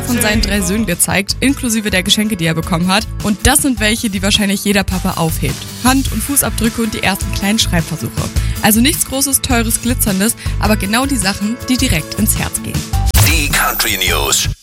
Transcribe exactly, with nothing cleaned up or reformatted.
Bilder von seinen drei Söhnen gezeigt, inklusive der Geschenke, die er bekommen hat. Und das sind welche, die wahrscheinlich jeder Papa aufhebt. Hand- und Fußabdrücke und die ersten kleinen Schreibversuche. Also nichts Großes, Teures, Glitzerndes, aber genau die Sachen, die direkt ins Herz gehen. Die Country News.